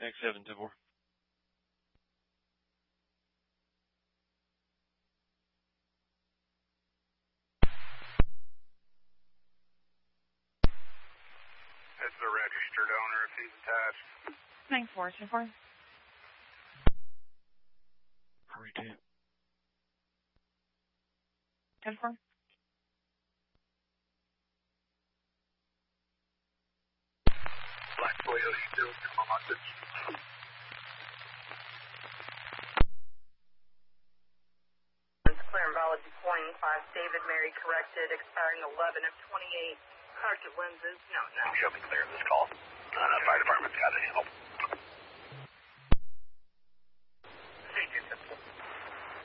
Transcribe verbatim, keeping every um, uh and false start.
X seven two four. That's the registered owner if he's attached. nine four two four. Hurry two. ten four. Black Toyota still come on this. Clear and valid deploying five David Mary corrected, expiring eleven of twenty-eight. Corrected lenses, no, no. Show me clear of this call. Uh, fire department's got to handle.